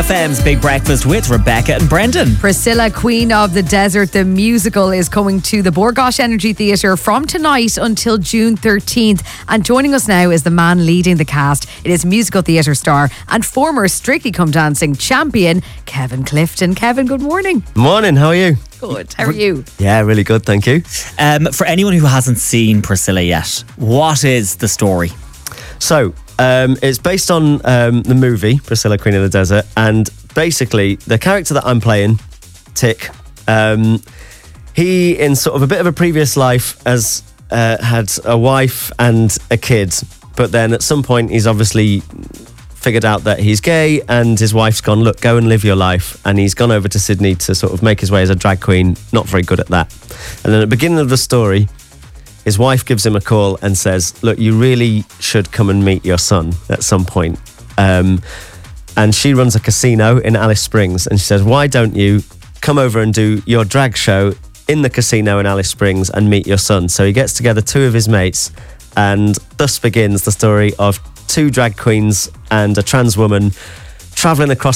FM's Big Breakfast with Rebecca and Brendan. Priscilla, Queen of the Desert, the musical, is coming to the Bord Gáis Energy Theatre from tonight until June 13th. And joining us now is the man leading the cast. It is musical theatre star and former Strictly Come Dancing champion, Kevin Clifton. Kevin, good morning. Morning, how are you? Good, how are you? Yeah, really good, thank you. For anyone who hasn't seen Priscilla yet, what is the story? So, it's based on the movie Priscilla, Queen of the Desert, and basically the character that I'm playing, Tick, he in sort of a bit of a previous life has had a wife and a kid, but then at some point he's obviously figured out that he's gay, and his wife's gone, look, go and live your life, and he's gone over to Sydney to sort of make his way as a drag queen, not very good at that. And then at the beginning of the story, his wife gives him a call and says, look, you really should come and meet your son at some point. And she runs a casino in Alice Springs, and she says, why don't you come over and do your drag show in the casino in Alice Springs and meet your son? So he gets together two of his mates, and thus begins the story of two drag queens and a trans woman travelling across